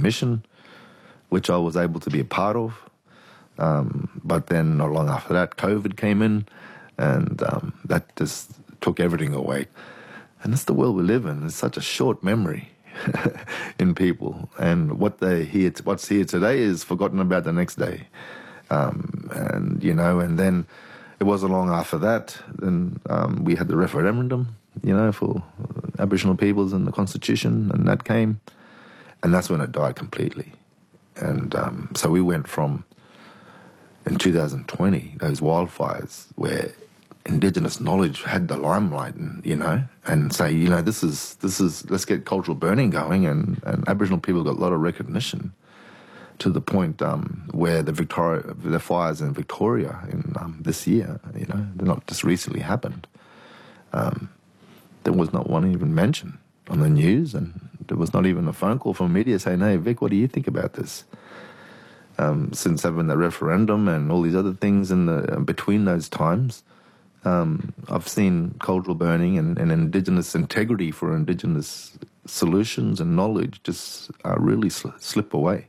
mission, which I was able to be a part of. But then not long after that, COVID came in, and that just took everything away. And that's the world we live in. It's such a short memory in people. And what's here today is forgotten about the next day. And then it wasn't long after that, then we had the referendum, for Aboriginal peoples and the Constitution, and that came. And that's when it died completely. And so we went from, in 2020, those wildfires where Indigenous knowledge had the limelight, and say, this is let's get cultural burning going, and Aboriginal people got a lot of recognition, to the point where the fires in Victoria in this year, they're not just recently happened. There was not one even mentioned on the news, and there was not even a phone call from media saying, "Hey, Vic, what do you think about this?" Since having the referendum and all these other things between those times, I've seen cultural burning and Indigenous integrity for Indigenous solutions and knowledge just really slip away.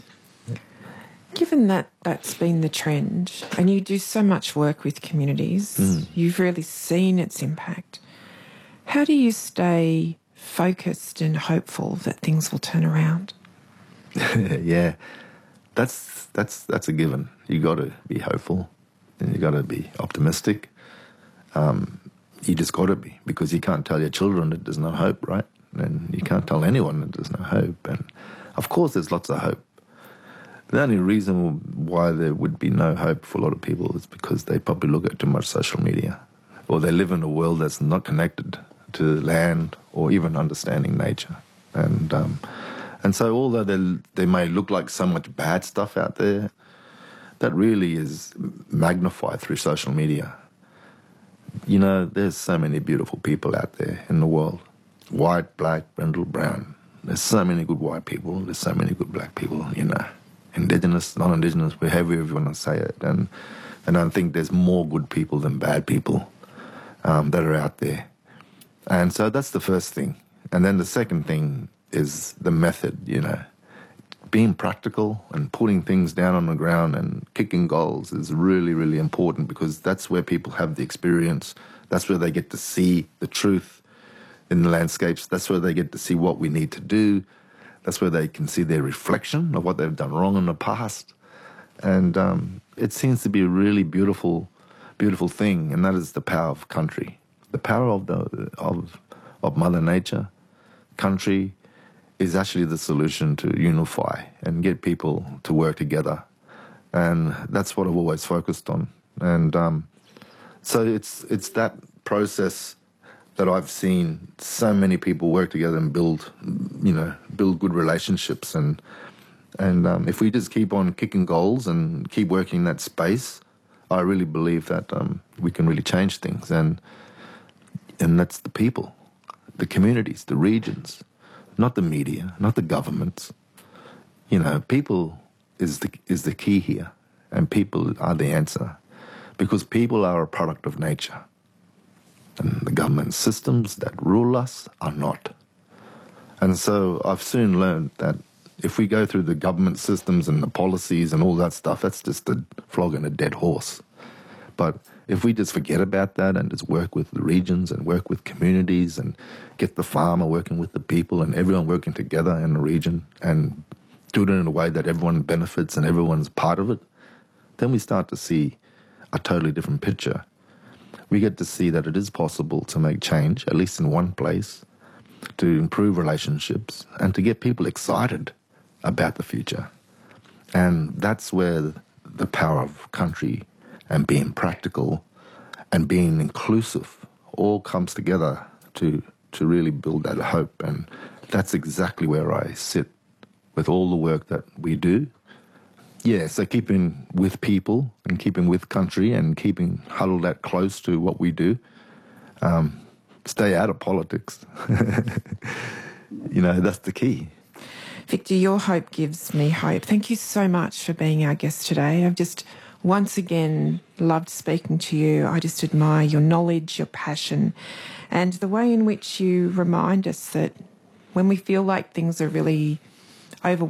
Given that that's been the trend, and you do so much work with communities, you've really seen its impact. How do you stay focused and hopeful that things will turn around? Yeah, that's a given. You got to be hopeful, and you got to be optimistic. You just got to be, because you can't tell your children that there's no hope, right? And you can't tell anyone that there's no hope. And of course, there's lots of hope. The only reason why there would be no hope for a lot of people is because they probably look at too much social media, or they live in a world that's not connected to land or even understanding nature. And so although they may look like so much bad stuff out there, that really is magnified through social media. There's so many beautiful people out there in the world. White, black, brindle, brown. There's so many good white people. There's so many good black people, Indigenous, non-Indigenous, however you want to say it. And I think there's more good people than bad people that are out there. And so that's the first thing. And then the second thing is the method, Being practical and putting things down on the ground and kicking goals is really, really important, because that's where people have the experience. That's where they get to see the truth in the landscapes. That's where they get to see what we need to do. That's where they can see their reflection of what they've done wrong in the past. And it seems to be a really beautiful, beautiful thing, and that is the power of country. The power of Mother Nature. Country is actually the solution to unify and get people to work together. And that's what I've always focused on. And so it's that process that I've seen so many people work together and build good relationships. And if we just keep on kicking goals and keep working in that space, I really believe that we can really change things. And that's the people, the communities, the regions, not the media, not the governments. People is the key here, and people are the answer, because people are a product of nature. And the government systems that rule us are not. And so I've soon learned that if we go through the government systems and the policies and all that stuff, that's just a flogging a dead horse. But if we just forget about that and just work with the regions and work with communities and get the farmer working with the people and everyone working together in the region and do it in a way that everyone benefits and everyone's part of it, then we start to see a totally different picture. We get to see that it is possible to make change, at least in one place, to improve relationships and to get people excited about the future. And that's where the power of country and being practical and being inclusive all comes together to really build that hope. And that's exactly where I sit with all the work that we do. Yeah, so keeping with people and keeping with country and keeping huddled that close to what we do. Stay out of politics. That's the key. Victor, your hope gives me hope. Thank you so much for being our guest today. I've just once again loved speaking to you. I just admire your knowledge, your passion, and the way in which you remind us that when we feel like things are really overwhelming,